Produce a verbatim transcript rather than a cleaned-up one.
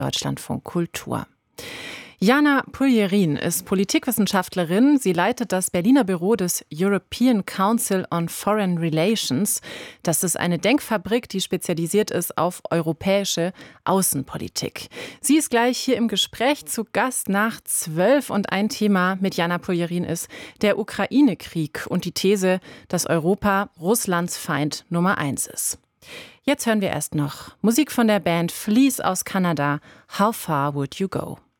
Deutschlandfunk Kultur. Jana Puljerin ist Politikwissenschaftlerin. Sie leitet das Berliner Büro des European Council on Foreign Relations. Das ist eine Denkfabrik, die spezialisiert ist auf europäische Außenpolitik. Sie ist gleich hier im Gespräch zu Gast nach zwölf und ein Thema mit Jana Puljerin ist der Ukraine-Krieg und die These, dass Europa Russlands Feind Nummer eins ist. Jetzt hören wir erst noch Musik von der Band Fleece aus Kanada. How far would you go?